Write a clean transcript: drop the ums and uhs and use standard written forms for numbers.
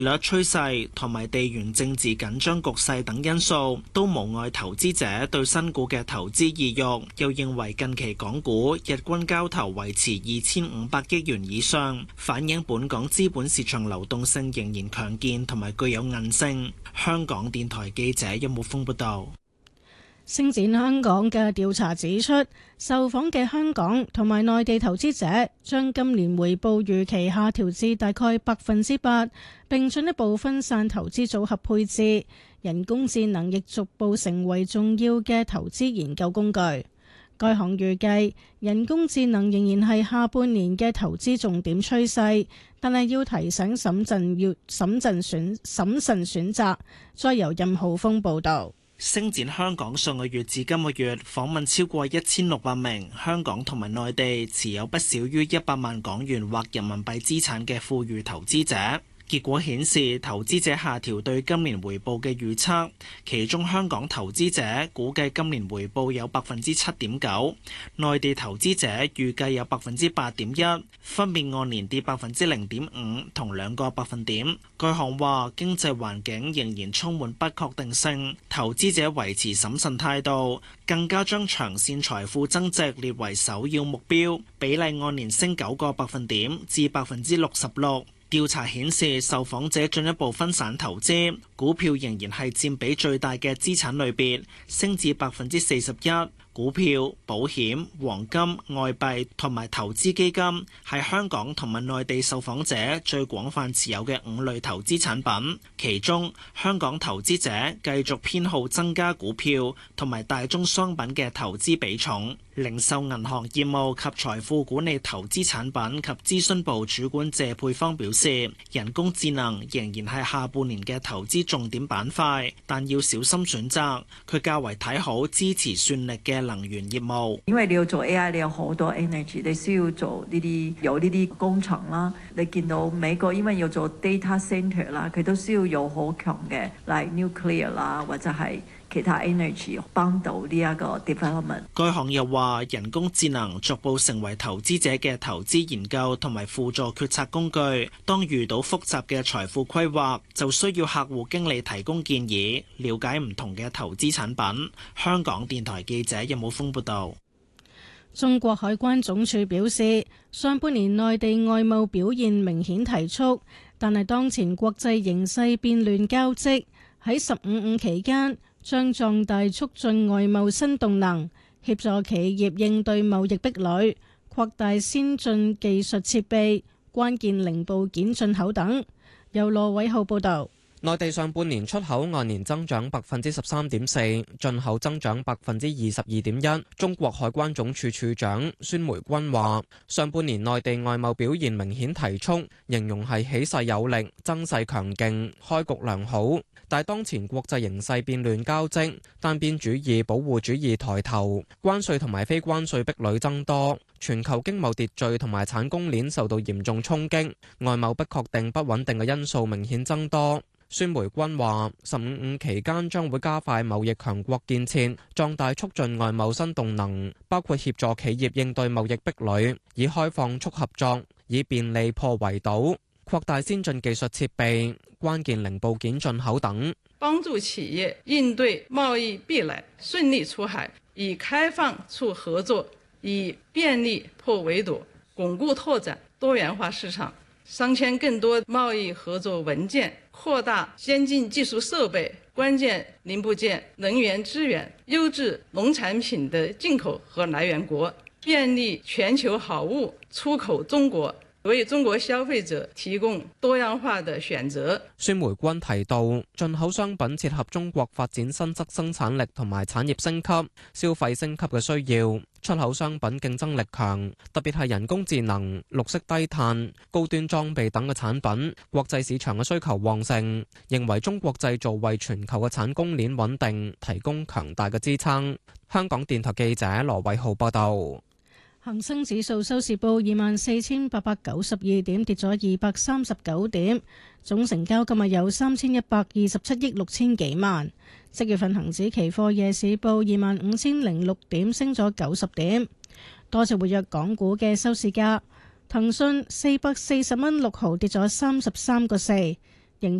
率趨勢同埋地緣政治緊張局勢等因素都無礙投資者對新股嘅投資意欲。又認為近期港股日均交投維持2500億元以上，反映本港資本市場流動性仍然強健同埋具有韌性。香港電台記者邱慕峰報道。 星展香港嘅調查指出，受訪嘅香港同埋內地投資者將今年回報預期下調至大概8%，並進一步分散投資組合配置。人工智能亦逐步成為重要嘅投資研究工具。該行預計人工智能仍然係下半年嘅投資重點趨勢，但係要提醒審慎選擇。再由任浩峰報導。 星展香港上個月至今個月訪問超過1600名香港同埋內地持有不少於100萬港元或人民幣資產嘅富裕投資者。結果顯示，投資者下調對今年回報嘅預測，其中香港投資者估計今年回報有7.9%，內地投資者預計有8.1%，分別按年跌0.5%同2個百分點。該行話，經濟環境仍然充滿不確定性，投資者維持審慎態度，更加將長線財富增值列為首要目標，比例按年升9個百分點至66%。調查顯示，受訪者進一步分散投資，股票仍然係佔比最大嘅資產類別，升至41%。股票、保險、黃金、外幣同埋投資基金係香港同埋內地受訪者最廣泛持有嘅5類投資產品。其中，香港投資者繼續偏好增加股票同埋大宗商品嘅投資比重。零售銀行業務及財富管理投資產品及諮詢部主管謝佩芳表示，人工智能仍然係下半年嘅投資重點板塊，但要小心選擇。佢較為睇好支持算力嘅能源業務， 因為你要做 AI， 你有好多 energy， 你需要做呢啲有呢啲工程啦。你見到美國因為要做 data center 啦，佢都需要有好強嘅 like nuclear 啦，或者係其他 energy 幫到呢一個 development。 該行又話，人工智能逐步成為投資者嘅投資研究同埋輔助決策工具。當遇到複雜嘅財富規劃，就需要客戶經理提供建議，了解唔同嘅投資產品。香港電台記者任武峰報道。 中國海關總署表示，上半年內地外貿表現明顯提速，但係當前國際形勢變亂交織，喺15.5期間將壯大促進外貿新動能，協助企業應對貿易壁壘，擴大先進技術設備、關鍵零部件進口等。由羅偉浩報導。 內地上半年出口按年增長13.4%，進口增長22.1%。中國海關總署署長孫梅君話：上半年內地外貿表現明顯提速，形容係起勢有力、增勢強勁、開局良好。但當前國際形勢變亂交織，單邊主義、保護主義抬頭，關稅同埋非關稅壁壘增多，全球經貿秩序同埋產供鏈受到嚴重衝擊，外貿不確定、不穩定嘅因素明顯增多。孫梅君話：15.5期間將會加快貿易強國建設，壯大促進外貿新動能，包括協助企業應對貿易壁壘，以開放促合作，以便利破圍堵，擴大先進技術設備、關鍵零部件進口等， 幫助企業應對貿易壁壘，順利出海，以開放促合作，以便利破圍堵，鞏固拓展多元化市場，商簽更多貿易合作文件，擴大先進技術設備、關鍵零部件、能源資源、優質農產品的進口和來源國，便利全球好物出口中國，為中國消費者提供多樣化的選擇。 孫梅君提到，進口商品切合中國發展新質生產力同埋產業升級、消費升級嘅需要。出口商品競爭力強，特別係人工智能、綠色低碳、高端裝備等嘅產品，國際市場嘅需求旺盛。認為中國製造為全球嘅產供鏈穩定提供強大嘅支撐。香港電台記者羅偉浩報道。 恒生指數收市報24,892點，跌咗239點，總成交今日有3127億6千幾萬。即月份恒指期貨夜市報25,006點，升咗90點。多隻活躍港股嘅收市價，騰訊440蚊6毫跌咗33個4，